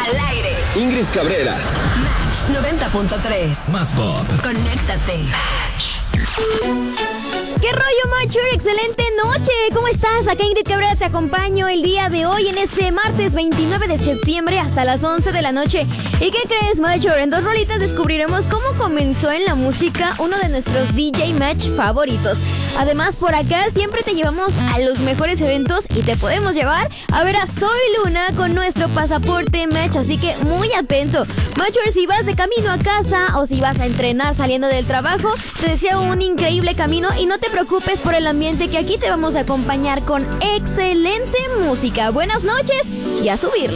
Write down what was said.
Al aire. Ingrid Cabrera. Match 90.3. Más pop. Conéctate. ¿Qué rollo, Macho? Excelente noche. ¿Cómo estás? Acá Ingrid Cabrera te acompaño el día de hoy en este martes 29 de septiembre hasta las 11 de la noche. ¿Y qué crees, Macho? En 2 rolitas descubriremos cómo comenzó en la música uno de nuestros DJ Match favoritos. Además, por acá siempre te llevamos a los mejores eventos y te podemos llevar a ver a Soy Luna con nuestro pasaporte Match. Así que muy atento. Macho, si vas de camino a casa o si vas a entrenar saliendo del trabajo, te deseo un increíble camino y no te preocupes por el ambiente, que aquí te vamos a acompañar con excelente música. Buenas noches y a subirle.